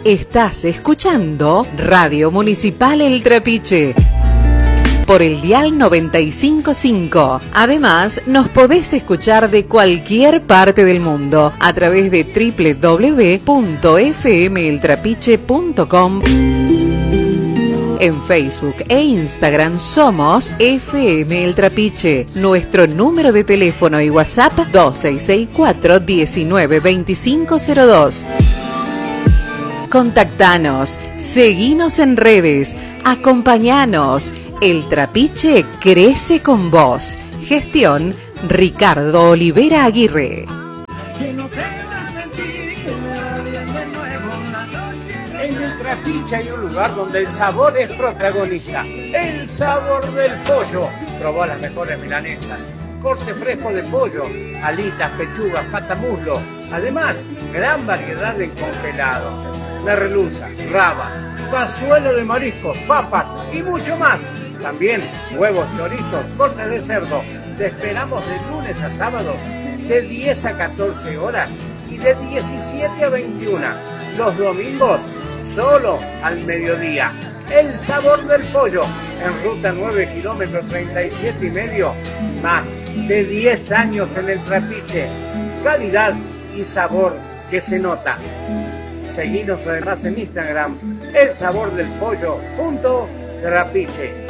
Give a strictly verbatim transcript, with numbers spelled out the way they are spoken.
Estás escuchando Radio Municipal El Trapiche por el dial noventa y cinco punto cinco. Además, nos podés escuchar de cualquier parte del mundo a través de doble u doble u doble u punto f m el trapiche punto com. En Facebook e Instagram somos F M El Trapiche. Nuestro número de teléfono y WhatsApp dos seis seis cuatro, diecinueve, veinticinco cero dos. Contactanos, seguinos en redes, acompañanos. El Trapiche crece con vos. Gestión Ricardo Olivera Aguirre. En el Trapiche hay un lugar donde el sabor es protagonista. El sabor del pollo. Probá las mejores milanesas, corte fresco de pollo, alitas, pechugas, patamuslo. Además, gran variedad de congelados, merluza, rabas, cazuela de mariscos, papas y mucho más. También huevos, chorizos, corte de cerdo. Te esperamos de lunes a sábado de diez a catorce horas y de diecisiete a veintiuna. Los domingos solo al mediodía. El sabor del pollo en ruta nueve kilómetros treinta y siete y medio. Más de diez años en el Trapiche. Calidad y sabor que se nota. Seguinos además en Instagram, el sabor del pollo punto trapiche.